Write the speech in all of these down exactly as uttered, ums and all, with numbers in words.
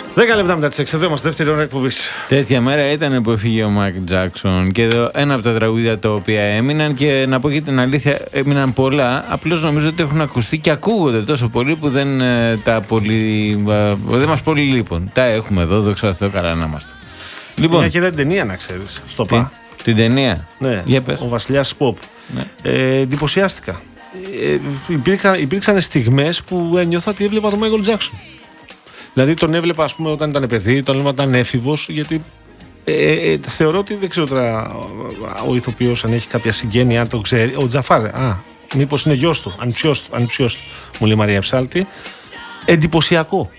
δέκα λεπτά μετά τις έξι, εδώ είμαστε, δεύτερη ώρα εκπομπής. Τέτοια μέρα ήταν που έφυγε ο Μάικλ Τζάκσον. Και εδώ ένα από τα τραγούδια τα οποία έμειναν, και να πω και την αλήθεια, έμειναν πολλά. Απλώς νομίζω ότι έχουν ακουστεί και ακούγονται τόσο πολύ που δεν, ε, τα πολύ, ε, δεν μας πολύ λείπουν. Τα έχουμε εδώ, δόξα τω Θεώ, καλά να είμαστε. Λοιπόν, μια και δεν ταινία να ξέρεις. Στο τι, πα. Την ταινία. Ναι, Για πες. ο Βασιλιάς Pop. Ναι. Ε, εντυπωσιάστηκα. Ε, υπήρχαν, υπήρξαν στιγμές που ένιωθα ότι έβλεπα τον Μάικλ Τζάκσον. Δηλαδή τον έβλεπα, ας πούμε, όταν ήταν παιδί, τον έβλεπα όταν ήταν έφηβος, γιατί ε, ε, θεωρώ ότι δεν ξέρω τώρα ο ηθοποιός αν έχει κάποια συγγένεια, αν το ξέρει. Ο Τζαφάρ, α, μήπως είναι γιος του, ανιψιός του, ανιψιός του, μου λέει η Μαρία Ψάλτη. Εντυπωσιακό.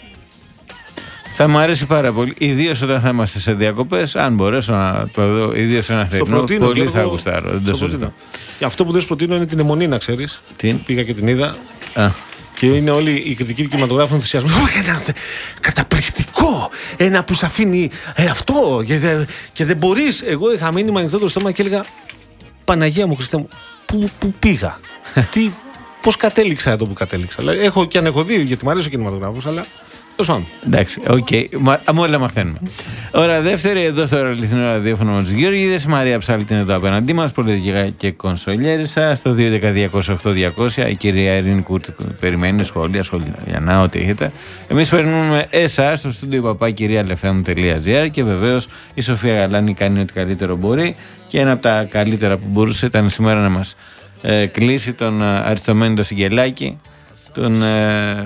Θα μου αρέσει πάρα πολύ, ιδίως όταν θα είμαστε σε διακοπές. Αν μπορέσω να το δω, ιδίως ένα θερινό, πολύ θα γουστάρω. Δεν το συζητώ. Αυτό που δεν σου προτείνω είναι την αιμονή, να ξέρεις. Τι? Πήγα και την είδα. Α. Και είναι όλοι οι κριτικοί του κινηματογράφου ενθουσιασμένοι. Ένα καταπληκτικό! Ένα που σε αφήνει ε, αυτό και, δε, και δεν μπορείς. Εγώ είχα μείνει με ανοιχτό το στόμα και έλεγα, Παναγία μου, Χριστέ μου, πού, πού πήγα. Τι, πώς κατέληξα εδώ που κατέληξα. Έχω και αν έχω δει, γιατί μου αρέσει ο κινηματογράφος, αλλά τέλος πάντων. Εντάξει, οκ. Okay. Μα όλα μαθαίνουμε. Ώρα δεύτερη, εδώ στο αληθινό ραδιόφωνο με τους Γεώργιδες. Μαρία Ψάλτη είναι εδώ απέναντί μας, πολιτικά και κονσολιέρισα. Στο δύο ένα μηδέν διακόσια οκτώ διακόσια. Η κυρία Ειρήνη Κούρτη περιμένει σχόλια, σχόλια για να, ό,τι έχετε. Εμείς παίρνουμε εσάς στο στούντιο παπάκυριαλεφm.gr και βεβαίως η Σοφία Γαλάνη κάνει ό,τι καλύτερο μπορεί. Και ένα από τα καλύτερα που μπορούσε ήταν σήμερα να μας ε, κλείσει τον ε, Αριστομένητο Σιγγελάκη, τον ε,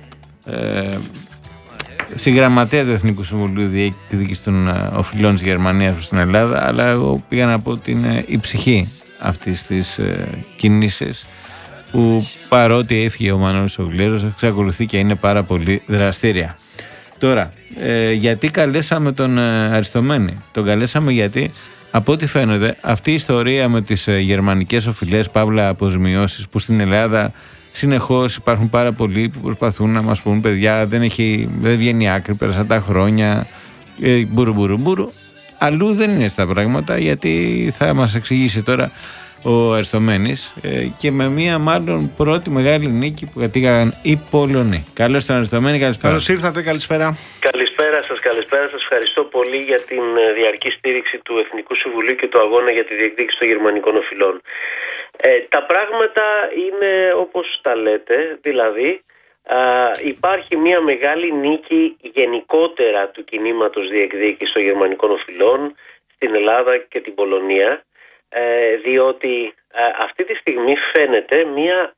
ε, συγγραμματέα του Εθνικού Συμβουλίου Διοίκησης των Οφειλών της Γερμανίας προς την Ελλάδα, αλλά εγώ πήγα να πω ότι είναι η ψυχή αυτής της ε, κίνησης, που παρότι έφυγε ο Μανώλης ο Γλέρος, εξακολουθεί και είναι πάρα πολύ δραστήρια. Τώρα, ε, γιατί καλέσαμε τον ε, Αριστομένη? Τον καλέσαμε γιατί, από ό,τι φαίνεται, αυτή η ιστορία με τις ε, γερμανικές οφειλές, παύλα αποζημιώσεις, που στην Ελλάδα συνεχώς υπάρχουν πάρα πολλοί που προσπαθούν να μας πούν, παιδιά, δεν, έχει, δεν βγαίνει άκρη, πέρασαν τα χρόνια, ε, μπουρου μπουρου μπουρου. Αλλού δεν είναι στα πράγματα, γιατί θα μας εξηγήσει τώρα ο Αριστομένης, ε, και με μία μάλλον πρώτη μεγάλη νίκη που κατήγαγαν οι Πολωνοί. Καλώς τον Αριστομένη, καλησπέρα. Καλώς ήρθατε, καλησπέρα. Καλησπέρα σας, καλησπέρα σας. Ευχαριστώ πολύ για την διαρκή στήριξη του Εθνικού Συμβουλίου και του αγώνα για τη διεκδίκηση των γερμανικών οφειλών. Ε, τα πράγματα είναι όπως τα λέτε, δηλαδή α, υπάρχει μια μεγάλη νίκη γενικότερα του κινήματος διεκδίκησης των γερμανικών οφειλών στην Ελλάδα και την Πολωνία, ε, διότι α, αυτή τη στιγμή φαίνεται μια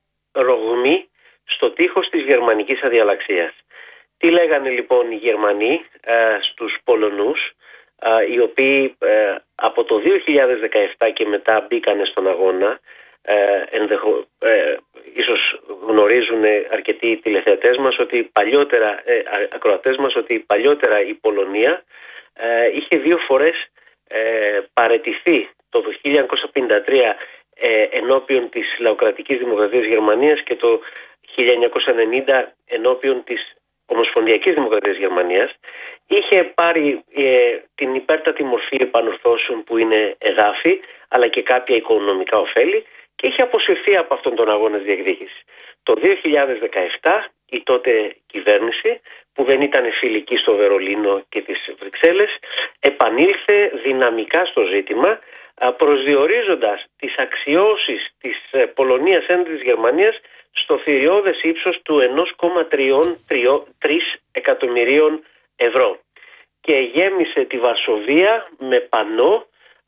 ρογμή στο τείχος της γερμανικής αδιαλαξίας. Τι λέγανε λοιπόν οι Γερμανοί ε, στους Πολωνούς, ε, οι οποίοι ε, από το δύο χιλιάδες δεκαεπτά και μετά μπήκανε στον αγώνα. Ε, ενδεχο, ε, ίσως γνωρίζουν αρκετοί τηλεθεατές μας ότι παλιότερα, ε, ακροατές μας, ότι παλιότερα η Πολωνία ε, είχε δύο φορές ε, παραιτηθεί το χίλια εννιακόσια πενήντα τρία ε, ενώπιον της Λαοκρατικής Δημοκρατίας Γερμανίας και το χίλια εννιακόσια ενενήντα ενώπιον της Ομοσπονδιακής Δημοκρατίας Γερμανίας. Είχε πάρει ε, την υπέρτατη μορφή επανορθώσεων που είναι εδάφη, αλλά και κάποια οικονομικά ωφέλη, και είχε αποσυρθεί από αυτόν τον αγώνα της διεκδίκησης. Το δύο χιλιάδες δεκαεπτά η τότε κυβέρνηση, που δεν ήταν φιλική στο Βερολίνο και τις Βρυξέλλες, επανήλθε δυναμικά στο ζήτημα, προσδιορίζοντας τις αξιώσεις της Πολωνίας έναντι της Γερμανίας στο θηριώδες ύψος του ένα κόμμα τρία εκατομμυρίων ευρώ. Και γέμισε τη Βαρσοβία με πανό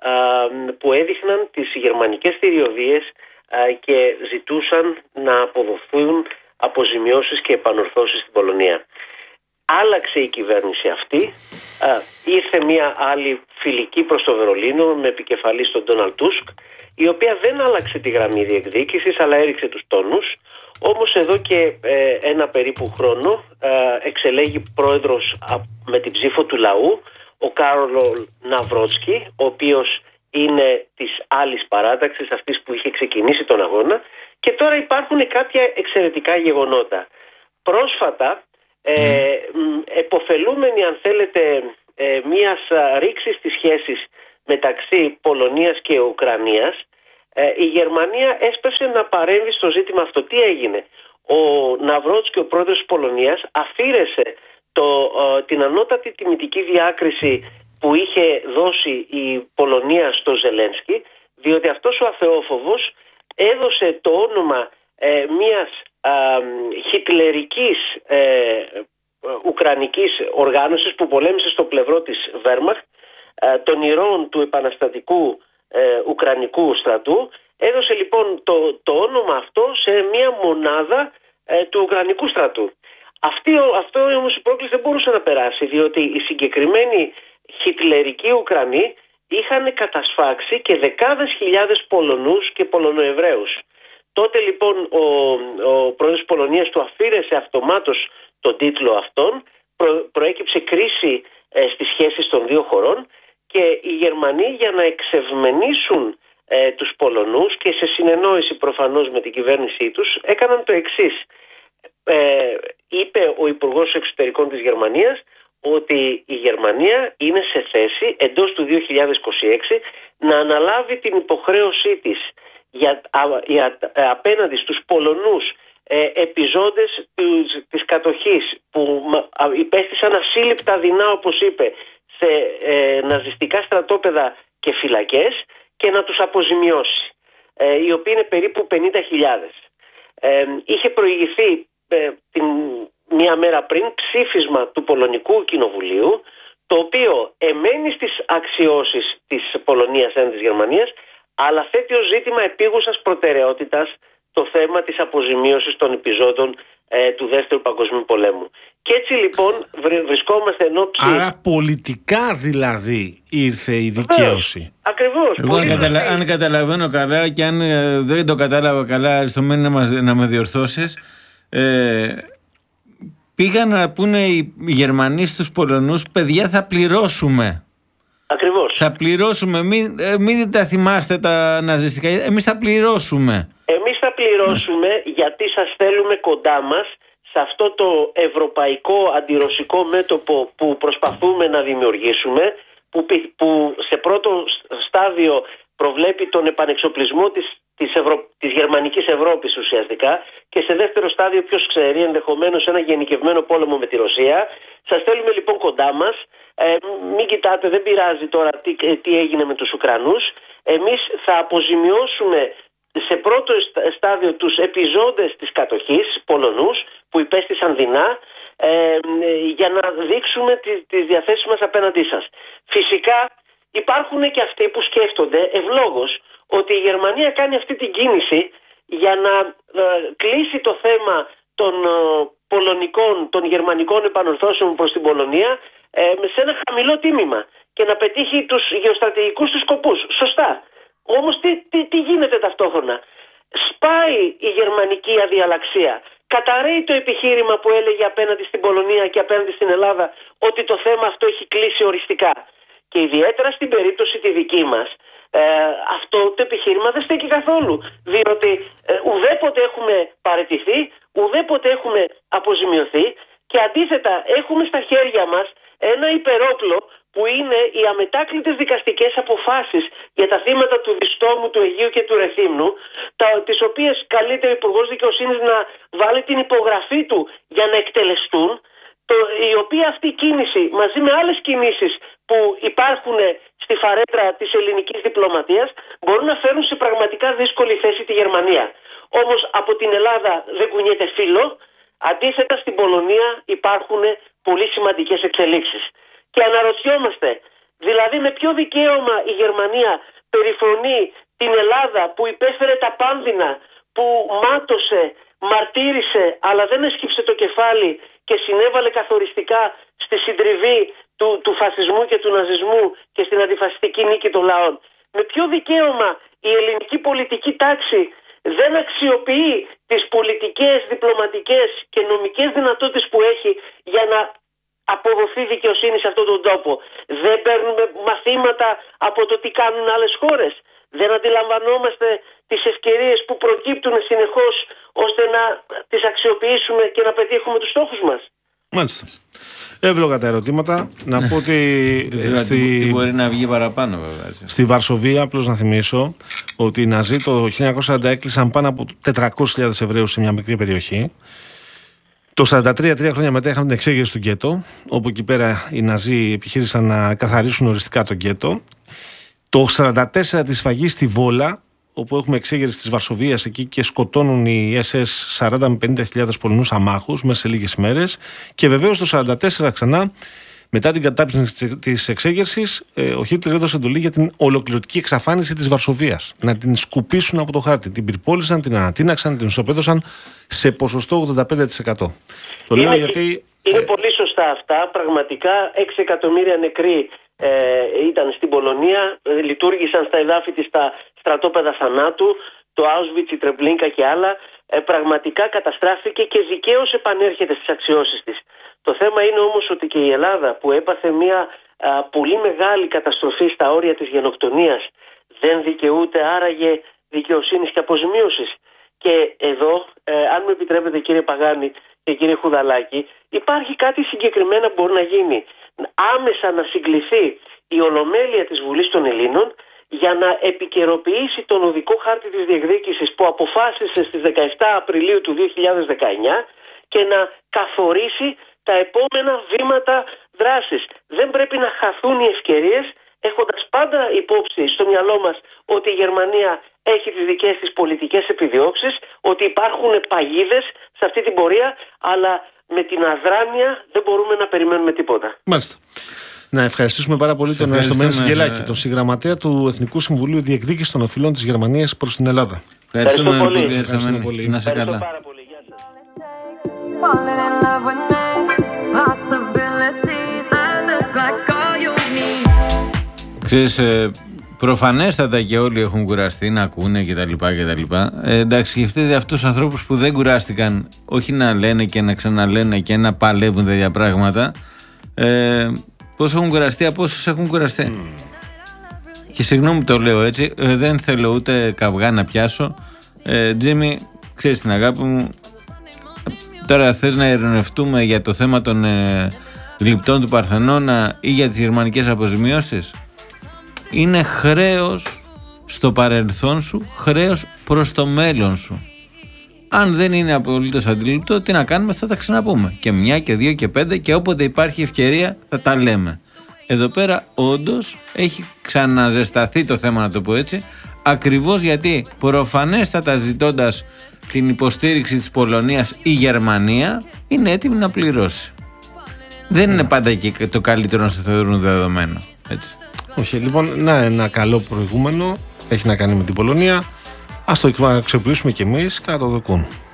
που έδειχναν τις γερμανικές θηριωδίες και ζητούσαν να αποδοθούν αποζημιώσεις και επανορθώσεις στην Πολωνία. Άλλαξε η κυβέρνηση αυτή, ήρθε μια άλλη φιλική προς το Βερολίνο με επικεφαλή στον Ντόναλντ Τούσκ, η οποία δεν άλλαξε τη γραμμή διεκδίκησης αλλά έριξε τους τόνους. Όμως εδώ και ε, ένα περίπου χρόνο ε, εξελέγει πρόεδρος α, με την ψήφο του λαού ο Κάρολο Ναυρότσκι, ο οποίος είναι της άλλης παράταξης, αυτής που είχε ξεκινήσει τον αγώνα, και τώρα υπάρχουν κάποια εξαιρετικά γεγονότα. Πρόσφατα, ε, εποφελούμενοι αν θέλετε ε, μιας ρήξης της σχέσης μεταξύ Πολωνίας και Ουκρανίας, ε, η Γερμανία έσπευσε να παρέμβει στο ζήτημα αυτό. Τι έγινε? Ο Ναυρότσκι, ο πρόεδρος της Πολωνίας, αφήρεσε το το, ε, την ανώτατη τιμητική διάκριση που είχε δώσει η Πολωνία στο Ζελένσκι, διότι αυτός ο αθεόφοβος έδωσε το όνομα ε, μιας ε, χιτλερικής ε, ουκρανικής οργάνωσης που πολέμησε στο πλευρό της Βέρμαχτ, ε, των ηρώων του επαναστατικού ε, ουκρανικού στρατού. Έδωσε λοιπόν το, το όνομα αυτό σε μια μονάδα ε, του ουκρανικού στρατού. Αυτή, αυτό όμως η πρόκληση δεν μπορούσε να περάσει, διότι οι συγκεκριμένοι χιτλερικοί Ουκρανοί είχαν κατασφάξει και δεκάδες χιλιάδες Πολωνούς και Πολωνοεβραίους. Τότε λοιπόν ο, ο πρόεδρος της Πολωνίας του αφήρεσε αυτομάτως τον τίτλο αυτόν, προ, προέκυψε κρίση ε, στις σχέσεις των δύο χωρών και οι Γερμανοί, για να εξευμενήσουν ε, τους Πολωνούς και σε συνεννόηση προφανώς με την κυβέρνησή τους, έκαναν το εξής. Ε, είπε ο Υπουργός Εξωτερικών της Γερμανίας ότι η Γερμανία είναι σε θέση εντός του δύο χιλιάδες είκοσι έξι να αναλάβει την υποχρέωσή της για, α, για, α, απέναντι στους Πολωνούς ε, επιζώντες της, της κατοχής που α, υπέστησαν ασύλληπτα δεινά, όπως είπε, σε ε, ναζιστικά στρατόπεδα και φυλακές, και να τους αποζημιώσει, ε, οι οποίοι είναι περίπου πενήντα χιλιάδες. Ε, είχε προηγηθεί ε, την μία μέρα πριν ψήφισμα του Πολωνικού Κοινοβουλίου, το οποίο εμένει στις αξιώσεις της Πολωνίας έναντι της Γερμανίας, αλλά θέτει ως ζήτημα επίγουσας προτεραιότητας το θέμα της αποζημίωσης των επιζώντων ε, του Δεύτερου Παγκοσμίου Πολέμου. Και έτσι λοιπόν βρισκόμαστε ενώψη... Άρα πολιτικά δηλαδή ήρθε η δικαίωση. Ακριβώς. Εγώ αν, καταλα... αν καταλαβαίνω καλά, και αν ε, δεν το κατάλαβα καλά, Αριστομένη, να, μας... να με διορθώσεις, ε, πήγαν να πούνε οι Γερμανοί στους Πολωνούς, παιδιά, θα πληρώσουμε. Ακριβώς. Θα πληρώσουμε, μην, ε, μην τα θυμάστε τα ναζιστικά, εμείς θα πληρώσουμε. Εμείς θα πληρώσουμε γιατί σας θέλουμε κοντά μας σε αυτό το ευρωπαϊκό αντιρωσικό μέτωπο που προσπαθούμε να δημιουργήσουμε, που, που σε πρώτο στάδιο προβλέπει τον επανεξοπλισμό της, της, Ευρω... της γερμανικής Ευρώπης ουσιαστικά, και σε δεύτερο στάδιο, ποιος ξέρει, ενδεχομένως ένα γενικευμένο πόλεμο με τη Ρωσία. Σας θέλουμε λοιπόν κοντά μας. Ε, μην κοιτάτε, δεν πειράζει τώρα τι, τι έγινε με τους Ουκρανούς. Εμείς θα αποζημιώσουμε σε πρώτο στάδιο τους επιζώντες της κατοχής, Πολωνούς, που υπέστησαν δεινά, ε, για να δείξουμε τις, τις διαθέσεις μας απέναντί σας. Φυσικά υπάρχουν και αυτοί που σκέφτονται ευλόγως ότι η Γερμανία κάνει αυτή την κίνηση για να ε, κλείσει το θέμα των ε, πολωνικών, των γερμανικών επανορθώσεων προς την Πολωνία ε, σε ένα χαμηλό τίμημα και να πετύχει τους γεωστρατηγικούς τους σκοπούς. Σωστά. Όμως τι, τι, τι γίνεται ταυτόχρονα? Σπάει η γερμανική αδιαλαξία. Καταρρέει το επιχείρημα που έλεγε απέναντι στην Πολωνία και απέναντι στην Ελλάδα ότι το θέμα αυτό έχει κλείσει οριστικά. Και ιδιαίτερα στην περίπτωση τη δική μας, ε, αυτό το επιχείρημα δεν στέκει καθόλου. Διότι ε, ουδέποτε έχουμε παραιτηθεί, ουδέποτε έχουμε αποζημιωθεί, και αντίθετα έχουμε στα χέρια μας ένα υπερόπλο που είναι οι αμετάκλητες δικαστικές αποφάσεις για τα θύματα του Διστόμου, του Αιγείου και του Ρεθύμνου, τα, τις οποίες καλείται ο Υπουργός Δικαιοσύνης να βάλει την υπογραφή του για να εκτελεστούν, το, η οποία αυτή κίνηση μαζί με άλλες κινήσεις που υπάρχουν στη φαρέτρα της ελληνικής διπλωματίας μπορούν να φέρουν σε πραγματικά δύσκολη θέση τη Γερμανία. Όμως από την Ελλάδα δεν κουνιέται φύλλο, αντίθετα στην Πολωνία υπάρχουν πολύ σημαντικές εξελίξεις. Και αναρωτιόμαστε, δηλαδή με ποιο δικαίωμα η Γερμανία περιφρονεί την Ελλάδα που υπέφερε τα πάνδυνα, που μάτωσε, μαρτύρησε, αλλά δεν έσκυψε το κεφάλι και συνέβαλε καθοριστικά στη συντριβή του, του φασισμού και του ναζισμού και στην αντιφασιστική νίκη των λαών. Με ποιο δικαίωμα η ελληνική πολιτική τάξη δεν αξιοποιεί τις πολιτικές, διπλωματικές και νομικές δυνατότητες που έχει για να αποδοθεί δικαιοσύνη σε αυτόν τον τόπο? Δεν παίρνουμε μαθήματα από το τι κάνουν άλλες χώρες? Δεν αντιλαμβανόμαστε τις ευκαιρίες που προκύπτουν συνεχώς ώστε να τις αξιοποιήσουμε και να πετύχουμε τους στόχους μας? Μάλιστα. Εύλογα τα ερωτήματα. Να πω ότι στη... τι μπορεί να βγει παραπάνω, βέβαια. Στη Βαρσοβία, απλώς να θυμίσω ότι οι Ναζί το χίλια εννιακόσια σαράντα έκλεισαν πάνω από τετρακόσιες χιλιάδες Εβραίους σε μια μικρή περιοχή. Το σαράντα τρία, τρία χρόνια μετά, είχαμε την εξέγερση του γκέτο, όπου εκεί πέρα οι Ναζί επιχείρησαν να καθαρίσουν οριστικά το γκέτο. Το σαράντα τέσσερα τη σφαγή στη Βόλα, όπου έχουμε εξέγερση της Βαρσοβίας εκεί και σκοτώνουν οι ες ες σαράντα με πενήντα χιλιάδες Πολωνούς αμάχους μέσα σε λίγες ημέρες. Και βεβαίως το σαράντα τέσσερα ξανά, μετά την κατάπιση της εξέγερσης, ο Χίτλερ έδωσε εντολή για την ολοκληρωτική εξαφάνιση της Βαρσοβίας. Να την σκουπίσουν από το χάρτη. Την πυρπόλησαν, την ανατείναξαν, την ισοπαίδωσαν σε ποσοστό ογδόντα πέντε τοις εκατό. Το λέω γιατί. Είναι ε... πολύ σωστά αυτά. Πραγματικά έξι εκατομμύρια νεκροί ε, ήταν στην Πολωνία, ε, λειτουργήσαν στα εδάφη της τα στρατόπεδα θανάτου, το Auschwitz, η Τρεμπλίνκα και άλλα. Ε, πραγματικά καταστράφηκε και δικαίως επανέρχεται στις αξιώσεις της. Το θέμα είναι όμως ότι και η Ελλάδα, που έπαθε μια α, πολύ μεγάλη καταστροφή στα όρια της γενοκτονίας, δεν δικαιούται άραγε δικαιοσύνης και αποζημίωσης. Και εδώ, ε, αν μου επιτρέπετε κύριε Παγάνη και κύριε Χουδαλάκη, υπάρχει κάτι συγκεκριμένα που μπορεί να γίνει. Άμεσα να συγκληθεί η Ολομέλεια της Βουλής των Ελλήνων για να επικαιροποιήσει τον οδικό χάρτη της διεκδίκησης που αποφάσισε στις δεκαεπτά Απριλίου του δύο χιλιάδες δεκαεννιά και να καθορίσει τα επόμενα βήματα δράσης. Δεν πρέπει να χαθούν οι ευκαιρίες, έχοντας πάντα υπόψη στο μυαλό μας ότι η Γερμανία έχει τις δικές της πολιτικές επιδιώξεις, ότι υπάρχουν παγίδες σε αυτή την πορεία, αλλά με την αδράνεια δεν μπορούμε να περιμένουμε τίποτα. Μάλιστα. Να ευχαριστήσουμε πάρα πολύ τον Εστομένη Συγγελάκη, τον συγγραμματέα του Εθνικού Συμβουλίου Διεκδίκησης των Οφειλών της Γερμανίας προς την Ελλάδα. Ευχαριστούμε, Ευχαριστώ πολύ. Ευχαριστούμε πολύ. Να σε καλά. Πάρα πολύ. Γεια σας. Ξέρεις, ε, προφανέστατα και όλοι έχουν κουραστεί να ακούνε κτλ. κτλ. Ε, εντάξει, σκεφτείτε αυτούς τους ανθρώπους που δεν κουράστηκαν, όχι να λένε και να ξαναλένε και να παλεύουν τέτοια πράγματα. Ε, Πώς έχουν κουραστεί από όσους έχουν κουραστεί. Mm. Και συγγνώμη που το λέω έτσι, ε, δεν θέλω ούτε καυγά να πιάσω. Ε, Τζίμι, ξέρεις την αγάπη μου, τώρα θες να ειρηνευτούμε για το θέμα των ε, γλυπτών του Παρθενώνα ή για τις γερμανικές αποζημιώσεις? Είναι χρέος στο παρελθόν σου, χρέος προς το μέλλον σου. Αν δεν είναι απολύτως αντιληπτό, τι να κάνουμε, θα τα ξαναπούμε. Και μια και δύο και πέντε, και όποτε υπάρχει ευκαιρία θα τα λέμε. Εδώ πέρα όντως έχει ξαναζεσταθεί το θέμα, να το πω έτσι, ακριβώς γιατί προφανέστατα ζητώντας την υποστήριξη της Πολωνίας η Γερμανία είναι έτοιμη να πληρώσει. Δεν είναι πάντα και το καλύτερο να σε θεωρούν δεδομένο. Έτσι. Όχι, λοιπόν, να ένα καλό προηγούμενο έχει να κάνει με την Πολωνία. Ας το αξιοποιήσουμε κι εμείς κατά το δοκούν.